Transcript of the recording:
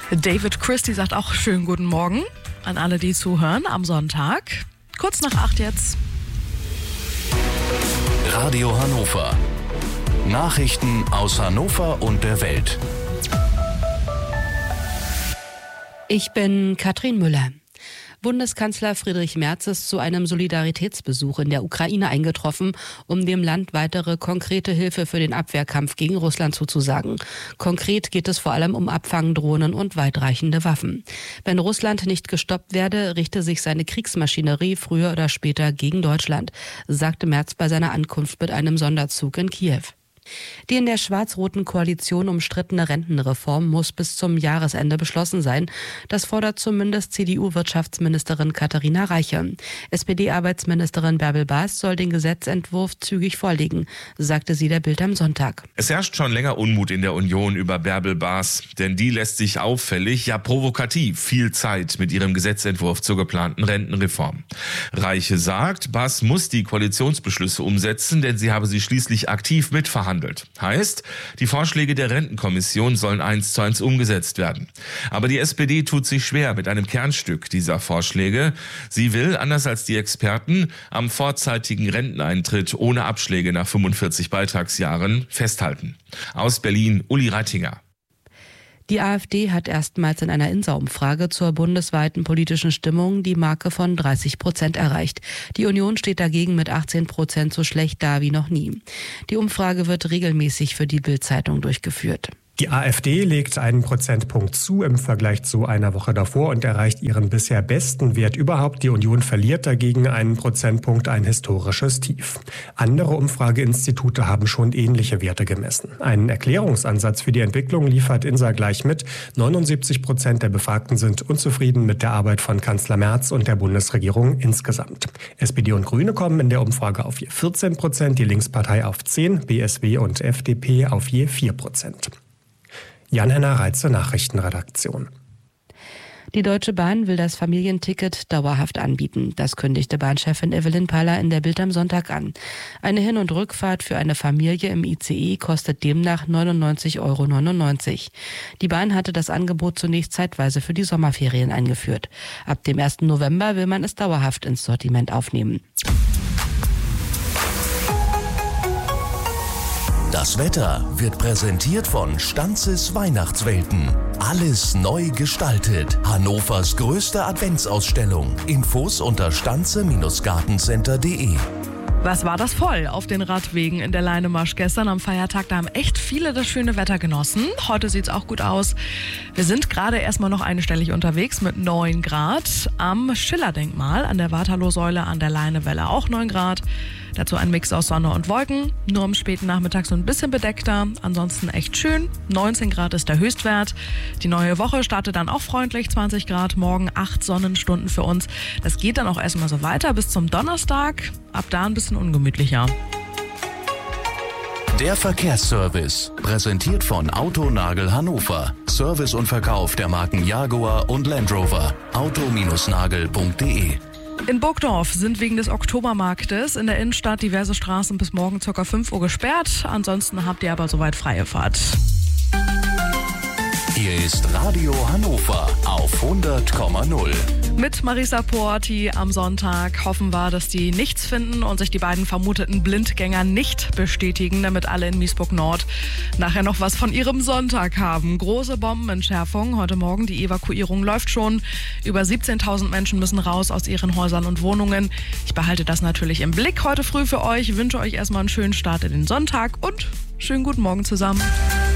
David Christie sagt auch schönen guten Morgen an alle, die zuhören am Sonntag. Kurz nach 8 jetzt. Radio Hannover. Nachrichten aus Hannover und der Welt. Ich bin Katrin Müller. Bundeskanzler Friedrich Merz ist zu einem Solidaritätsbesuch in der Ukraine eingetroffen, um dem Land weitere konkrete Hilfe für den Abwehrkampf gegen Russland zuzusagen. Konkret geht es vor allem um Abfangdrohnen und weitreichende Waffen. Wenn Russland nicht gestoppt werde, richte sich seine Kriegsmaschinerie früher oder später gegen Deutschland, sagte Merz bei seiner Ankunft mit einem Sonderzug in Kiew. Die in der schwarz-roten Koalition umstrittene Rentenreform muss bis zum Jahresende beschlossen sein. Das fordert zumindest CDU-Wirtschaftsministerin Katharina Reiche. SPD-Arbeitsministerin Bärbel Baas soll den Gesetzentwurf zügig vorlegen, sagte sie der Bild am Sonntag. Es herrscht schon länger Unmut in der Union über Bärbel Baas, denn die lässt sich auffällig, ja provokativ viel Zeit mit ihrem Gesetzentwurf zur geplanten Rentenreform. Reiche sagt, Baas muss die Koalitionsbeschlüsse umsetzen, denn sie habe sie schließlich aktiv mitverhandelt. Heißt, die Vorschläge der Rentenkommission sollen 1:1 umgesetzt werden. Aber die SPD tut sich schwer mit einem Kernstück dieser Vorschläge. Sie will, anders als die Experten, am vorzeitigen Renteneintritt ohne Abschläge nach 45 Beitragsjahren festhalten. Aus Berlin, Uli Reitinger. Die AfD hat erstmals in einer INSA-Umfrage zur bundesweiten politischen Stimmung die Marke von 30% erreicht. Die Union steht dagegen mit 18% so schlecht da wie noch nie. Die Umfrage wird regelmäßig für die Bild-Zeitung durchgeführt. Die AfD legt einen Prozentpunkt zu im Vergleich zu einer Woche davor und erreicht ihren bisher besten Wert überhaupt. Die Union verliert dagegen einen Prozentpunkt, ein historisches Tief. Andere Umfrageinstitute haben schon ähnliche Werte gemessen. Einen Erklärungsansatz für die Entwicklung liefert INSA gleich mit. 79% der Befragten sind unzufrieden mit der Arbeit von Kanzler Merz und der Bundesregierung insgesamt. SPD und Grüne kommen in der Umfrage auf je 14%, die Linkspartei auf 10%, BSW und FDP auf je 4%. Jan-Henner Reitze, Nachrichtenredaktion. Die Deutsche Bahn will das Familienticket dauerhaft anbieten. Das kündigte Bahnchefin Evelyn Paller in der Bild am Sonntag an. Eine Hin- und Rückfahrt für eine Familie im ICE kostet demnach 99,99 €. Die Bahn hatte das Angebot zunächst zeitweise für die Sommerferien eingeführt. Ab dem 1. November will man es dauerhaft ins Sortiment aufnehmen. Das Wetter wird präsentiert von Stanzes Weihnachtswelten. Alles neu gestaltet. Hannovers größte Adventsausstellung. Infos unter stanze-gartencenter.de. Was war das voll auf den Radwegen in der Leinemarsch gestern am Feiertag? Da haben echt viele das schöne Wetter genossen. Heute sieht's auch gut aus. Wir sind gerade erstmal noch einstellig unterwegs mit 9 Grad. Am Schiller-Denkmal an der Waterloo-Säule an der Leinewelle auch 9 Grad. Dazu ein Mix aus Sonne und Wolken. Nur am späten Nachmittag so ein bisschen bedeckter. Ansonsten echt schön. 19 Grad ist der Höchstwert. Die neue Woche startet dann auch freundlich. 20 Grad. Morgen 8 Sonnenstunden für uns. Das geht dann auch erstmal so weiter bis zum Donnerstag. Ab da ein bisschen ungemütlicher. Der Verkehrsservice. Präsentiert von Autonagel Hannover. Service und Verkauf der Marken Jaguar und Land Rover. auto-nagel.de. In Burgdorf sind wegen des Oktobermarktes in der Innenstadt diverse Straßen bis morgen ca. 5 Uhr gesperrt. Ansonsten habt ihr aber soweit freie Fahrt. Hier ist Radio Hannover auf 100,0. Mit Marisa Porti am Sonntag hoffen wir, dass die nichts finden und sich die beiden vermuteten Blindgänger nicht bestätigen, damit alle in Miesburg Nord nachher noch was von ihrem Sonntag haben. Große Bombenentschärfung heute Morgen, die Evakuierung läuft schon. Über 17.000 Menschen müssen raus aus ihren Häusern und Wohnungen. Ich behalte das natürlich im Blick heute früh für euch, wünsche euch erstmal einen schönen Start in den Sonntag und schönen guten Morgen zusammen.